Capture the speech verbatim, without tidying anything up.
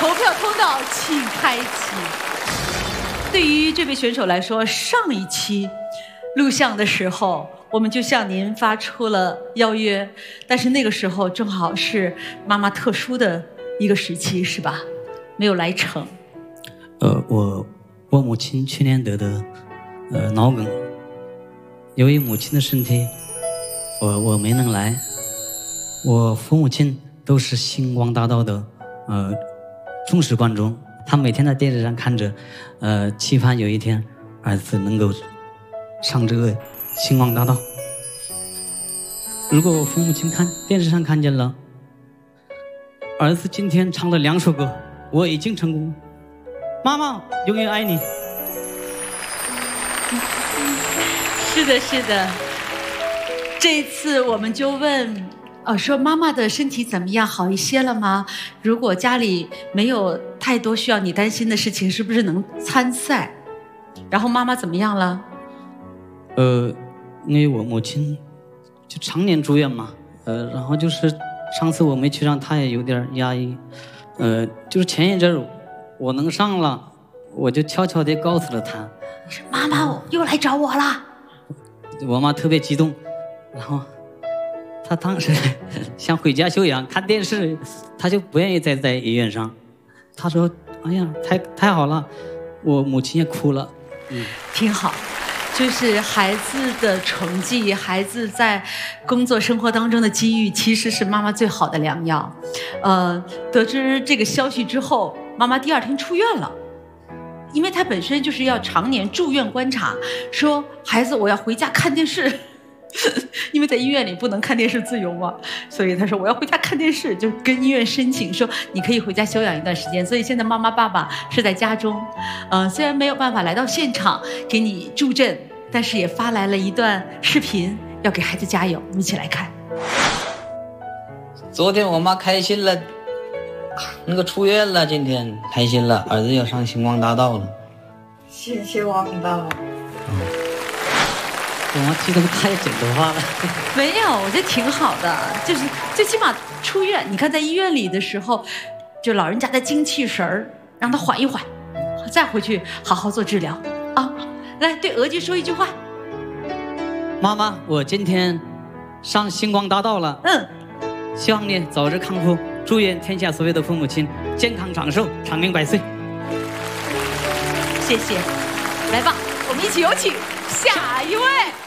投票通道请开启。对于这位选手来说，上一期录像的时候，我们就向您发出了邀约，但是那个时候正好是妈妈特殊的一个时期，是吧？没有来成。 呃，我我母亲去年得的呃脑梗，由于母亲的身体，我我没能来。我父母亲都是星光大道的呃忠实观众，他每天在电视上看着，呃，期盼有一天儿子能够上这个星光大道。如果我父母亲看电视上看见了，儿子今天唱了两首歌，我已经成功。妈妈永远爱你。 是的，是的。这次我们就问，呃，说妈妈的身体怎么样？好一些了吗？如果家里没有太多需要你担心的事情，是不是能参赛？然后妈妈怎么样了？ 呃，因为我母亲就常年住院嘛，呃，然后就是上次我没去上，她也有点压抑，呃，就是前一阵儿我能上了，我就悄悄地告诉了她。 你说妈妈又来找我了。 我妈特别激动，然后她当时想回家休养看电视，她就不愿意再在医院上。她说：“哎呀，太太好了！”我母亲也哭了。嗯， 挺好。就是孩子的成绩，孩子在工作生活当中的机遇，其实是妈妈最好的良药。呃，得知这个消息之后，妈妈第二天出院了，因为她本身就是要常年住院观察，说孩子我要回家看电视，因为在医院里不能看电视自由嘛，所以她说我要回家看电视，就跟医院申请说你可以回家休养一段时间。所以现在妈妈爸爸是在家中，呃，虽然没有办法来到现场给你助阵，但是也发来了一段视频，要给孩子加油。我们一起来看。 昨天我妈开心了，那个出院了，今天开心了，儿子要上星光大道了。 谢谢王导。 嗯，我妈激动，她也剪头发了。 没有，我觉得挺好的，就是最起码出院。你看在医院里的时候，就老人家的精气神儿，让他缓一缓，再回去好好做治疗啊。来，对额吉说一句话。 妈妈，我今天上星光大道了。 嗯， 希望你早日康复，祝愿天下所有的父母亲健康长寿，长命百岁。 谢谢。来吧，我们一起有请下一位。